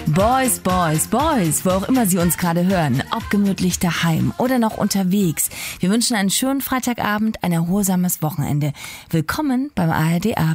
Boys, Boys, Boys, wo auch immer Sie uns gerade hören, ob gemütlich daheim oder noch unterwegs. Wir wünschen einen schönen Freitagabend, ein erholsames Wochenende. Willkommen beim ARD Abend.